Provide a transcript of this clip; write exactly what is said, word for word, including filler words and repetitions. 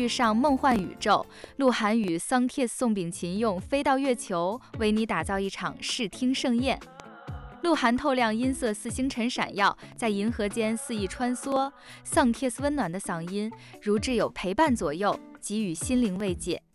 上梦幻宇宙，鹿晗与桑切斯送饼琴用飞到月球，为你打造一场视听盛宴。鹿晗透亮音色似星辰闪耀，在银河间肆意穿梭。桑切斯温暖的嗓音如挚友陪伴左右，给予心灵慰藉。